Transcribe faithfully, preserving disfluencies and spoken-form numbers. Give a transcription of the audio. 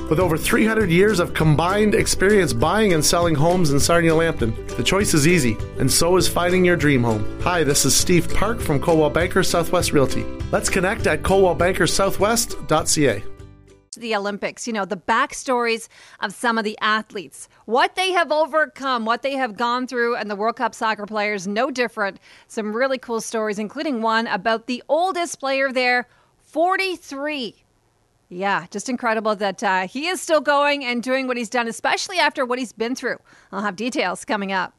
With over three hundred years of combined experience buying and selling homes in Sarnia-Lambton, the choice is easy, and so is finding your dream home. Hi, this is Steve Park from Coldwell Banker Southwest Realty. Let's connect at coldwell banker southwest dot c a. The Olympics, you know, the backstories of some of the athletes, what they have overcome, what they have gone through, and the World Cup soccer players, no different. Some really cool stories, including one about the oldest player there, forty-three. Yeah, just incredible that uh, he is still going and doing what he's done, especially after what he's been through. I'll have details coming up.